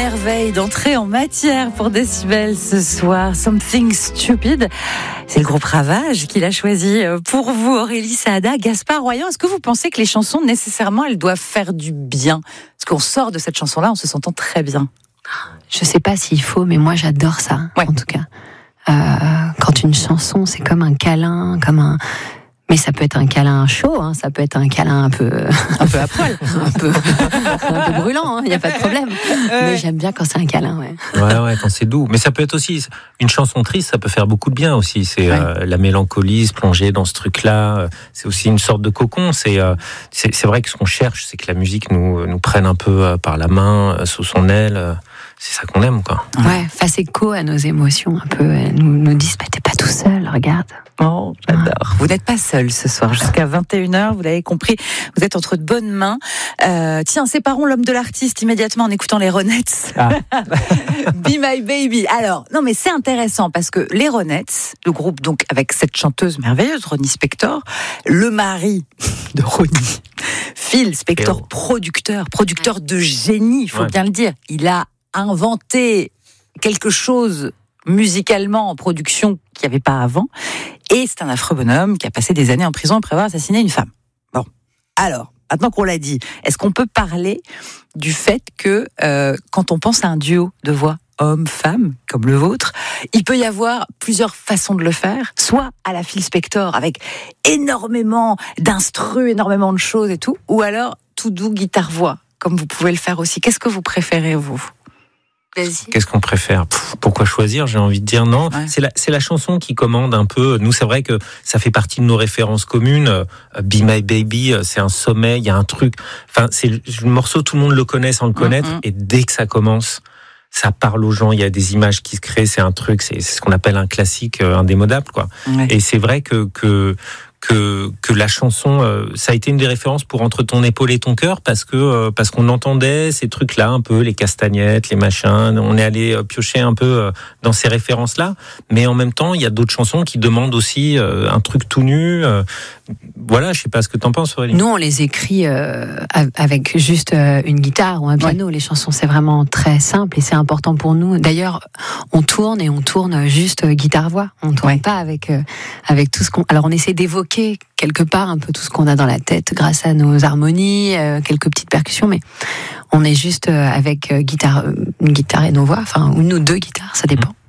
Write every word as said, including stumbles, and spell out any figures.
merveille d'entrer en matière pour Décibel ce soir. Something Stupid. C'est le groupe Ravage qui l'a choisi pour vous, Aurélie Saada. Gaspard Royan, est-ce que vous pensez que les chansons, nécessairement, elles doivent faire du bien? Parce qu'on sort de cette chanson-là en se sentant très bien. Je sais pas s'il faut, mais moi j'adore ça, ouais. En tout cas. Euh, quand une chanson, c'est comme un câlin, comme un... Mais ça peut être un câlin chaud, hein, ça peut être un câlin un peu, un peu à poil, un peu, un peu brûlant, il hein, n'y a pas de problème. Euh... Mais j'aime bien quand c'est un câlin, ouais. Ouais, ouais, quand c'est doux. Mais ça peut être aussi une chanson triste, ça peut faire beaucoup de bien aussi. C'est ouais. euh, la mélancolie, se plonger dans ce truc-là. C'est aussi une sorte de cocon. C'est, euh, c'est, c'est vrai que ce qu'on cherche, c'est que la musique nous, nous prenne un peu euh, par la main, euh, sous son aile. Euh, c'est ça qu'on aime, quoi. Ouais, fasse écho à nos émotions un peu. Elles nous, nous disent, bah, t'es pas tout seul, regarde. Oh, j'adore. Ouais. Vous n'êtes pas seul ce soir. Jusqu'à vingt et une heures, vous l'avez compris, vous êtes entre de bonnes mains. Euh, tiens, séparons l'homme de l'artiste immédiatement en écoutant les Ronettes. Ah. Be My Baby. Alors, non mais c'est intéressant parce que les Ronettes, le groupe donc avec cette chanteuse merveilleuse, Ronnie Spector, le mari de Ronnie, Phil Spector, oh. producteur, producteur de génie, il faut ouais. bien le dire. Il a inventé quelque chose musicalement en production qu'il n'y avait pas avant. Et c'est un affreux bonhomme qui a passé des années en prison après avoir assassiné une femme. Bon, alors, maintenant qu'on l'a dit, est-ce qu'on peut parler du fait que euh, quand on pense à un duo de voix homme-femme, comme le vôtre, il peut y avoir plusieurs façons de le faire, soit à la Phil Spector, avec énormément d'instrus, énormément de choses et tout, ou alors tout doux guitare-voix, comme vous pouvez le faire aussi. Qu'est-ce que vous préférez, vous ? Vas-y. Qu'est-ce qu'on préfère ? Pff, pourquoi choisir ? J'ai envie de dire non. Ouais. C'est la, c'est la chanson qui commande un peu. Nous, c'est vrai que ça fait partie de nos références communes. Euh, Be My Baby, euh, c'est un sommet, il y a un truc. Enfin, c'est le, le morceau, tout le monde le connaît sans le connaître. Mm-hmm. Et dès que ça commence, ça parle aux gens. Il y a des images qui se créent. C'est un truc, c'est, c'est ce qu'on appelle un classique euh, indémodable, quoi. Ouais. Et c'est vrai que que que que la chanson, euh, ça a été une des références pour Entre ton épaule et ton cœur parce que euh, parce qu'on entendait ces trucs-là un peu, les castagnettes, les machins. On est allé piocher un peu euh, dans ces références-là, mais en même temps, il y a d'autres chansons qui demandent aussi euh, un truc tout nu. Euh, voilà, je sais pas ce que t'en penses, Aurélie. Nous, on les écrit euh, avec juste euh, une guitare ou un piano. Ouais. Les chansons, c'est vraiment très simple et c'est important pour nous. D'ailleurs, on tourne et on tourne juste euh, guitare-voix. On tourne ouais. pas avec euh, avec tout ce qu'on. Alors, on essaie d'évoquer quelque part un peu tout ce qu'on a dans la tête grâce à nos harmonies, euh, quelques petites percussions, mais on est juste euh, avec euh, guitare, euh, une guitare et nos voix, enfin ou nos deux guitares, ça dépend.